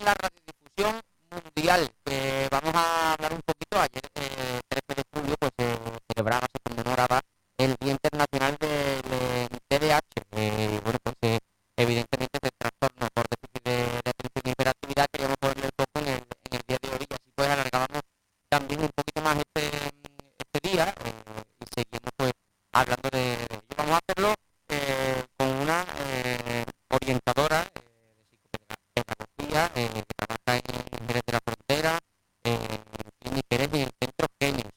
la radiodifusión mundial. Vamos a hablar un poquito. Ayer, 13 de julio, pues celebraba, se conmemoraba el Día Internacional del TDAH. Bueno, pues evidentemente es el trastorno por déficit de atención y hiperactividad. Queríamos ponerle el foco en el día de hoy, y así pues alargábamos también un poquito más este día, y seguimos pues hablando de ello. Vamos a hacerlo con una orientadora de psicopedagogía, que trabaja en Jerez de la Frontera, en Clínica Jerez y en el Centro Genius,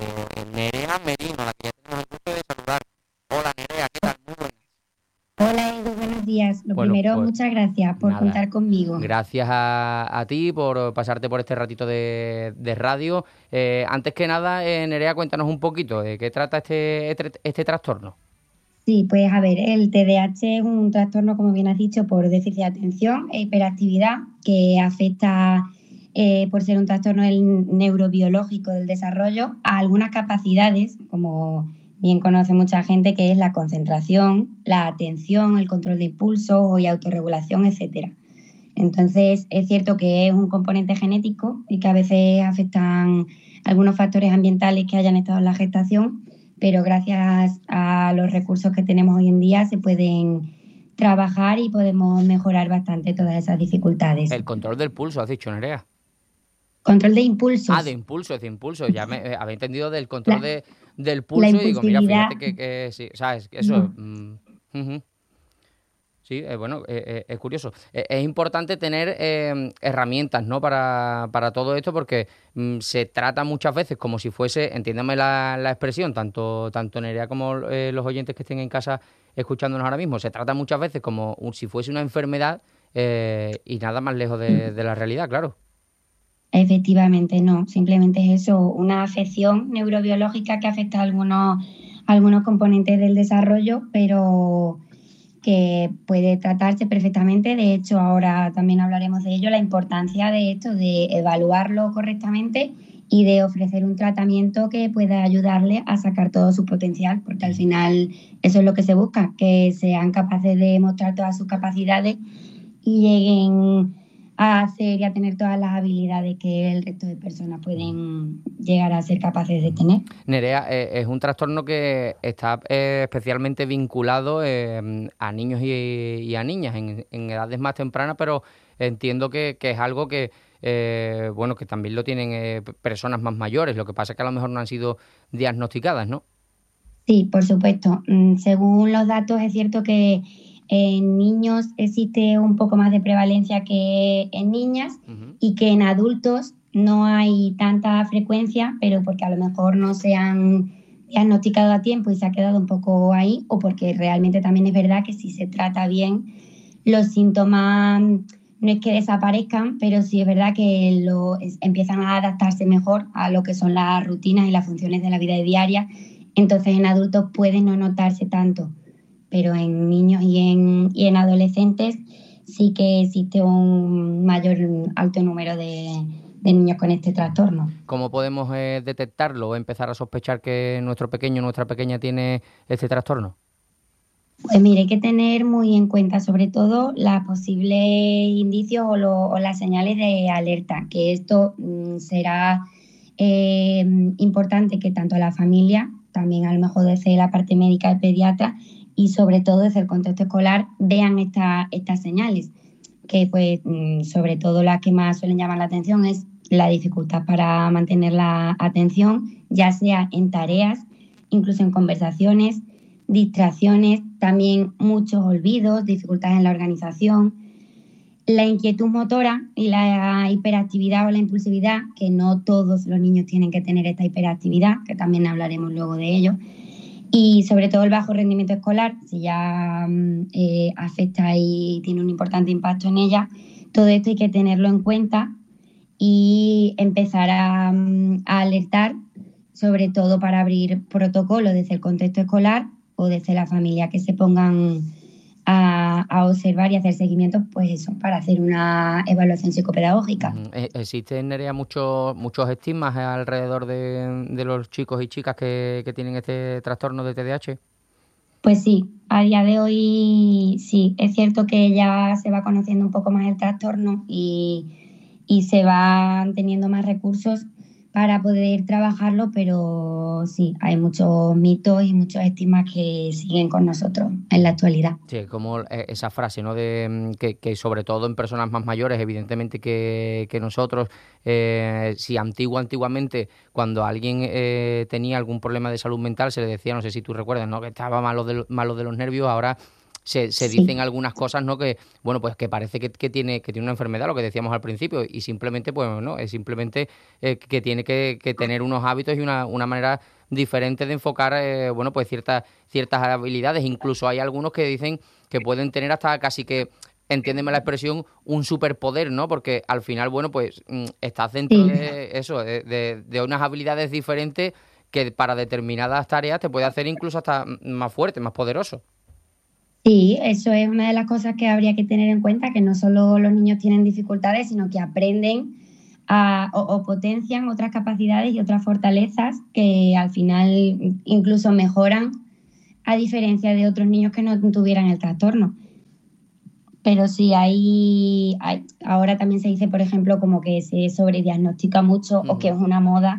Nerea Merino, a la que ya tenemos el gusto de saludar. Hola Nerea, ¿qué tal? Muy buenas. Hola Edu, buenos días. Lo Bueno, primero, pues muchas gracias por nada, contar conmigo. gracias a ti por pasarte por este ratito de radio. Antes que nada, Nerea, cuéntanos un poquito de qué trata este trastorno. Sí, pues a ver, el TDAH es un trastorno, como bien has dicho, por déficit de atención e hiperactividad que afecta, por ser un trastorno neurobiológico del desarrollo, a algunas capacidades, como bien conoce mucha gente, que es la concentración, la atención, el control de impulsos y autorregulación, etcétera. Entonces, es cierto que es un componente genético y que a veces afectan algunos factores ambientales que hayan estado en la gestación, pero gracias a los recursos que tenemos hoy en día se pueden trabajar y podemos mejorar bastante todas esas dificultades. El control del pulso, has dicho, Nerea. Control de Ah, de impulsos. impulso, de impulso. Ya me había entendido del control La, del la pulso y digo, mira, impulsividad, fíjate que sí, ¿sabes? Eso. no. Ujú. Sí, bueno, es curioso. Es importante tener herramientas, ¿no? Para todo esto, porque se trata muchas veces como si fuese, entiéndame la expresión, tanto Nerea como los oyentes que estén en casa escuchándonos ahora mismo, se trata muchas veces como si fuese una enfermedad, y nada más lejos de la realidad, claro. Efectivamente, no. Simplemente es eso, una afección neurobiológica que afecta a algunos componentes del desarrollo, pero que puede tratarse perfectamente. De hecho, ahora también hablaremos de ello, la importancia de esto, de evaluarlo correctamente y de ofrecer un tratamiento que pueda ayudarle a sacar todo su potencial, porque al final eso es lo que se busca, que sean capaces de mostrar todas sus capacidades y lleguen a hacer y a tener todas las habilidades que el resto de personas pueden llegar a ser capaces de tener. Nerea, es un trastorno que está especialmente vinculado a niños y a niñas en edades más tempranas, pero entiendo que es algo que, bueno, que también lo tienen personas más mayores. Lo que pasa es que a lo mejor no han sido diagnosticadas, ¿no? Sí, por supuesto. Según los datos, es cierto que en niños existe un poco más de prevalencia que en niñas Ujú. y que en adultos no hay tanta frecuencia, pero porque a lo mejor no se han diagnosticado a tiempo y se ha quedado un poco ahí, o porque realmente también es verdad que si se trata bien, los síntomas no es que desaparezcan, pero sí es verdad que empiezan a adaptarse mejor a lo que son las rutinas y las funciones de la vida diaria. Entonces en adultos puede no notarse tanto, pero en niños y en adolescentes sí que existe un mayor alto número de niños con este trastorno. ¿Cómo podemos detectarlo o empezar a sospechar que nuestro pequeño o nuestra pequeña tiene este trastorno? Pues mire, hay que tener muy en cuenta sobre todo los posibles indicios o las señales de alerta, que esto será importante que tanto la familia, también a lo mejor desde la parte médica y pediatra, y sobre todo desde el contexto escolar, vean estas señales, que pues sobre todo las que más suelen llamar la atención es la dificultad para mantener la atención, ya sea en tareas, incluso en conversaciones, distracciones, también muchos olvidos, dificultades en la organización, la inquietud motora y la hiperactividad o la impulsividad, que no todos los niños tienen que tener esta hiperactividad, que también hablaremos luego de ello, y sobre todo el bajo rendimiento escolar, si ya afecta y tiene un importante impacto en ella. Todo esto hay que tenerlo en cuenta y empezar a alertar, sobre todo para abrir protocolos desde el contexto escolar o desde la familia, que se pongan a observar y hacer seguimientos, pues eso, para hacer una evaluación psicopedagógica. Ujú. ¿Existen, Nerea, muchos estigmas alrededor de los chicos y chicas que tienen este trastorno de TDAH? Pues sí, a día de hoy sí, es cierto que ya se va conociendo un poco más el trastorno y y se van teniendo más recursos para poder trabajarlo, pero sí, hay muchos mitos y muchos estigmas que siguen con nosotros en la actualidad. Sí, como esa frase, ¿no? Que sobre todo en personas más mayores, evidentemente que nosotros, si antiguamente, cuando alguien tenía algún problema de salud mental, se le decía, no sé si tú recuerdas, ¿no? Que estaba malo de los nervios, ahora se dicen Sí, algunas cosas, ¿no? Que, bueno, pues que parece que tiene una enfermedad, lo que decíamos al principio, y simplemente, pues, no, es simplemente que tiene que tener unos hábitos y una manera diferente de enfocar, bueno, pues ciertas habilidades. Incluso hay algunos que dicen que pueden tener hasta casi que, entiéndeme la expresión, un superpoder, ¿no? Porque al final, bueno, pues estás dentro sí. de eso, de unas habilidades diferentes que para determinadas tareas te puede hacer incluso hasta más fuerte, más poderoso. Sí, eso es una de las cosas que habría que tener en cuenta, que no solo los niños tienen dificultades, sino que aprenden o potencian otras capacidades y otras fortalezas que al final incluso mejoran a diferencia de otros niños que no tuvieran el trastorno. Pero sí, ahora también se dice, por ejemplo, como que se sobrediagnostica mucho o que Ujú. es una moda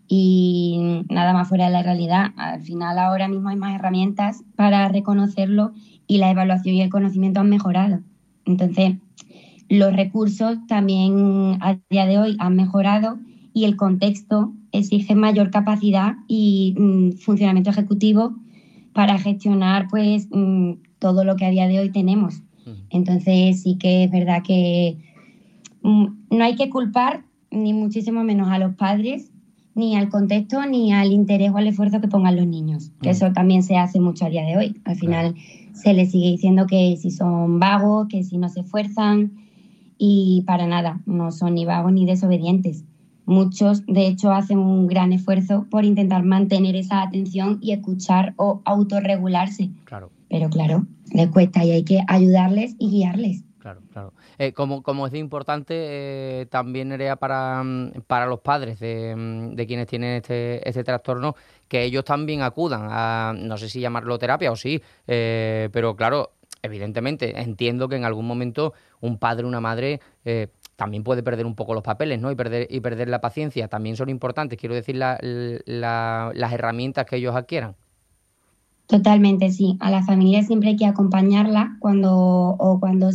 y nada más fuera de la realidad. Al final ahora mismo hay más herramientas para reconocerlo y la evaluación y el conocimiento han mejorado. Entonces, los recursos también a día de hoy han mejorado y el contexto exige mayor capacidad y funcionamiento ejecutivo para gestionar pues todo lo que a día de hoy tenemos. Ujú. Entonces sí que es verdad que no hay que culpar ni muchísimo menos a los padres, ni al contexto, ni al interés o al esfuerzo que pongan los niños, que Ujú. eso también se hace mucho a día de hoy. Al Claro. final se les sigue diciendo que si son vagos, que si no se esfuerzan y para nada, no son ni vagos ni desobedientes. Muchos, de hecho, hacen un gran esfuerzo por intentar mantener esa atención y escuchar o autorregularse. Claro. Pero claro, les cuesta y hay que ayudarles y guiarles. Claro, claro. Como es de importante también, Nerea, para los padres de quienes tienen este trastorno, que ellos también acudan a, no sé si llamarlo terapia o sí, pero claro, evidentemente entiendo que en algún momento un padre o una madre también puede perder un poco los papeles, ¿no? Y perder la paciencia. También son importantes, quiero decir, las herramientas que ellos adquieran. Totalmente, sí. A la familia siempre hay que acompañarla cuando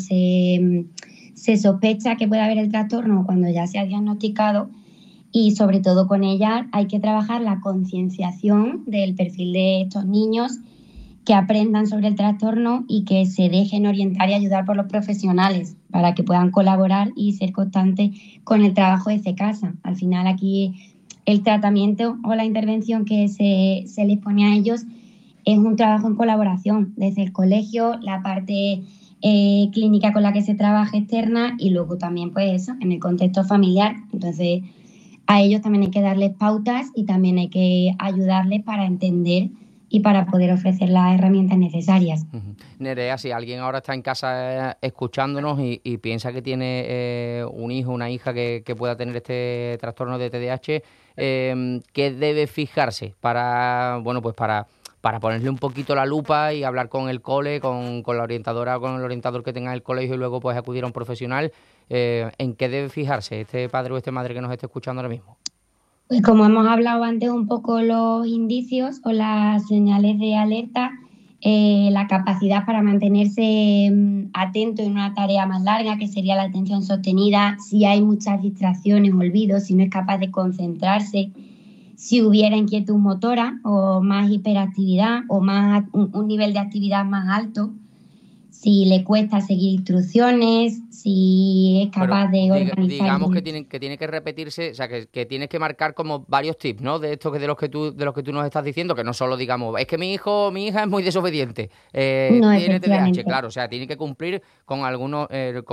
se sospecha que puede haber el trastorno o cuando ya se ha diagnosticado. Y sobre todo con ella hay que trabajar la concienciación del perfil de estos niños, que aprendan sobre el trastorno y que se dejen orientar y ayudar por los profesionales para que puedan colaborar y ser constantes con el trabajo desde casa. Al final aquí el tratamiento o la intervención que se les pone a ellos es un trabajo en colaboración desde el colegio, la parte clínica con la que se trabaja externa y luego también pues eso, en el contexto familiar. Entonces a ellos también hay que darles pautas y también hay que ayudarles para entender y para poder ofrecer las herramientas necesarias. Ujú. Nerea, si alguien ahora está en casa escuchándonos y piensa que tiene un hijo, una hija que pueda tener este trastorno de TDAH, ¿qué debe fijarse bueno, pues para ponerle un poquito la lupa y hablar con el cole, con la orientadora o con el orientador que tenga en el colegio y luego pues acudir a un profesional? ¿En qué debe fijarse este padre o esta madre que nos esté escuchando ahora mismo? Pues como hemos hablado antes un poco los indicios o las señales de alerta, la capacidad para mantenerse atento en una tarea más larga, que sería la atención sostenida, si hay muchas distracciones, olvidos, si no es capaz de concentrarse, si hubiera inquietud motora o más hiperactividad o un nivel de actividad más alto, si le cuesta seguir instrucciones, si es Pero capaz de organizar digamos que bien. tiene que repetirse, o sea, que tienes que marcar como varios tips, ¿no? De estos de los que tú nos estás diciendo, que no solo digamos, es que mi hijo o mi hija es muy desobediente, No, tiene TDAH, efectivamente. claro, o sea, tiene que cumplir con algunos,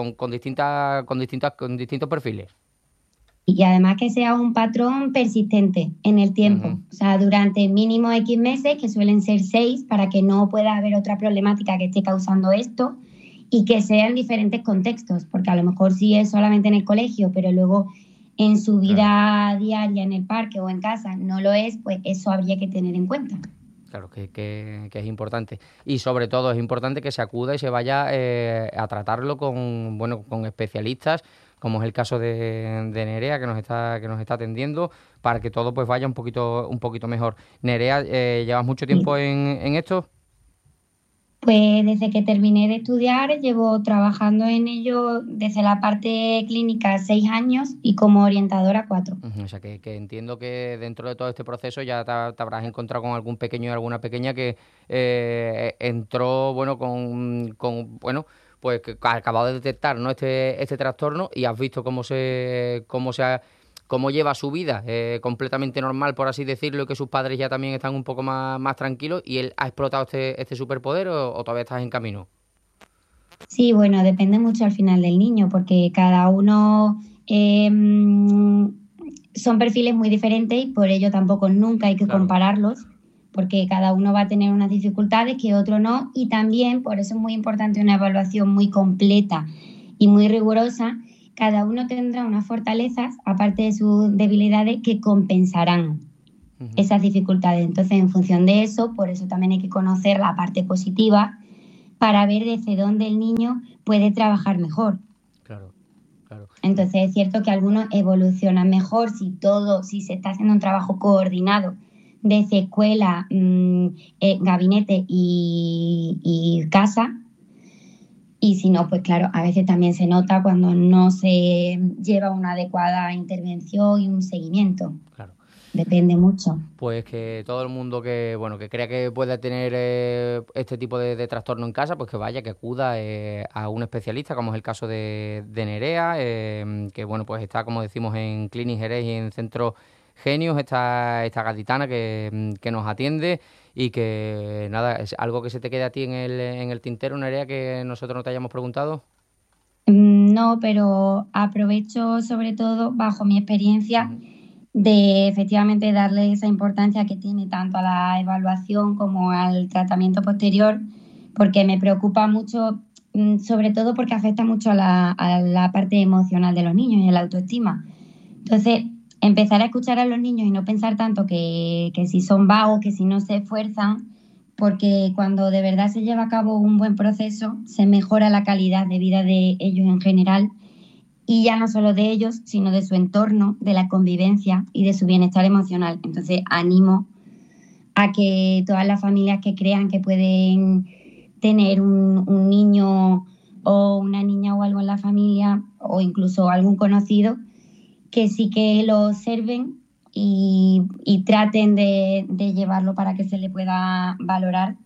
con distintos perfiles. Y además que sea un patrón persistente en el Ujú. tiempo, o sea, durante mínimo X meses, que suelen ser 6, para que no pueda haber otra problemática que esté causando esto y que sea en diferentes contextos, porque a lo mejor sí es solamente en el colegio, pero luego en su Claro. vida diaria en el parque o en casa no lo es, pues eso habría que tener en cuenta. Claro que es importante. Y sobre todo es importante que se acuda y se vaya a tratarlo con, bueno, con especialistas, como es el caso de Nerea, que nos está atendiendo, para que todo pues vaya un poquito mejor. Nerea, ¿llevas mucho tiempo en esto? Pues desde que terminé de estudiar llevo trabajando en ello desde la parte clínica 6 años y como orientadora 4. O sea, que entiendo que dentro de todo este proceso ya te habrás encontrado con algún pequeño y alguna pequeña que entró, bueno, bueno, pues que ha acabado de detectar, ¿no?, este trastorno, y has visto cómo lleva su vida completamente normal, por así decirlo, y que sus padres ya también están un poco más tranquilos, y él ha explotado este superpoder, o todavía estás en camino. Sí, bueno, depende mucho al final del niño, porque cada uno son perfiles muy diferentes y por ello tampoco nunca hay que compararlos, porque cada uno va a tener unas dificultades que otro no, y también por eso es muy importante una evaluación muy completa y muy rigurosa. Cada uno tendrá unas fortalezas, aparte de sus debilidades, que compensarán esas dificultades. Entonces, en función de eso, por eso también hay que conocer la parte positiva para ver desde dónde el niño puede trabajar mejor. Claro. Entonces, es cierto que algunos evolucionan mejor si se está haciendo un trabajo coordinado desde escuela, gabinete y casa. Y si no, pues claro, a veces también se nota cuando no se lleva una adecuada intervención y un seguimiento. Claro. Depende mucho. Pues que todo el mundo que crea que puede tener este tipo de trastorno en casa, pues que vaya, que acuda a un especialista, como es el caso de Nerea, que bueno, pues está, como decimos, en Clínica Jerez y en Centro Genios, esta gaditana que nos atiende, y que nada, es algo que se te quede a ti en el tintero, Nerea, que nosotros no te hayamos preguntado. No, pero aprovecho sobre todo, bajo mi experiencia, de efectivamente darle esa importancia que tiene tanto a la evaluación como al tratamiento posterior, porque me preocupa mucho, sobre todo porque afecta mucho a la parte emocional de los niños y a la autoestima. Entonces, empezar a escuchar a los niños y no pensar tanto que si son vagos, que si no se esfuerzan, porque cuando de verdad se lleva a cabo un buen proceso, se mejora la calidad de vida de ellos en general, y ya no solo de ellos, sino de su entorno, de la convivencia y de su bienestar emocional. Entonces, animo a que todas las familias que crean que pueden tener un niño o una niña o algo en la familia, o incluso algún conocido, que sí que lo observen y traten de llevarlo para que se le pueda valorar,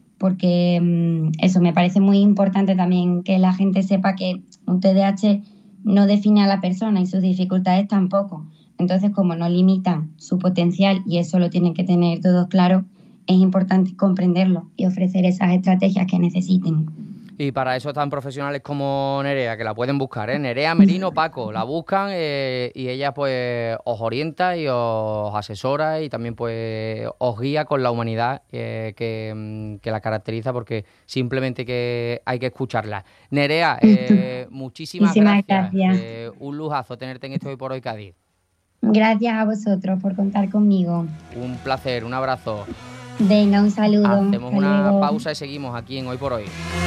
porque eso me parece muy importante también, que la gente sepa que un TDAH no define a la persona y sus dificultades tampoco. Entonces, como no limitan su potencial, y eso lo tienen que tener todos claro, es importante comprenderlo y ofrecer esas estrategias que necesiten. Y para eso están profesionales como Nerea, que la pueden buscar, ¿eh? Nerea Merino Paco, la buscan y ella pues os orienta y os asesora, y también pues os guía con la humanidad que la caracteriza, porque simplemente que hay que escucharla. Nerea, muchísimas gracias. Un lujazo tenerte en Esto Hoy por Hoy Cádiz. Gracias a vosotros por contar conmigo. Un placer, un abrazo. Venga, un saludo. Hacemos una pausa y seguimos aquí en Hoy por Hoy.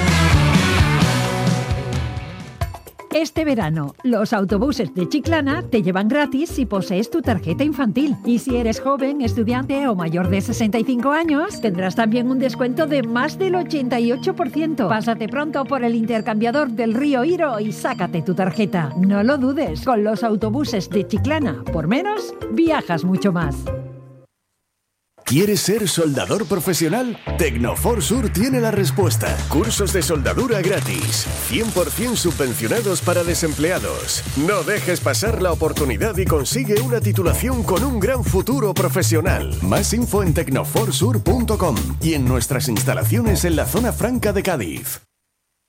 Este verano, los autobuses de Chiclana te llevan gratis si posees tu tarjeta infantil. Y si eres joven, estudiante o mayor de 65 años, tendrás también un descuento de más del 88%. Pásate pronto por el intercambiador del Río Iro y sácate tu tarjeta. No lo dudes, con los autobuses de Chiclana, por menos, viajas mucho más. ¿Quieres ser soldador profesional? Tecnofor Sur tiene la respuesta. Cursos de soldadura gratis, 100% subvencionados para desempleados. No dejes pasar la oportunidad y consigue una titulación con un gran futuro profesional. Más info en tecnoforsur.com y en nuestras instalaciones en la zona franca de Cádiz.